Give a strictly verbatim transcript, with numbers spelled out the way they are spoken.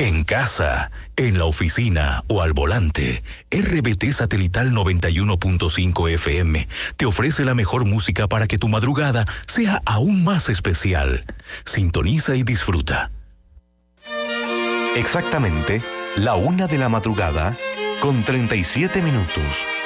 En casa, en la oficina o al volante, R B T Satelital noventa y uno punto cinco F M te ofrece la mejor música para que tu madrugada sea aún más especial. Sintoniza y disfruta. Exactamente, la una de la madrugada, con treinta y siete minutos.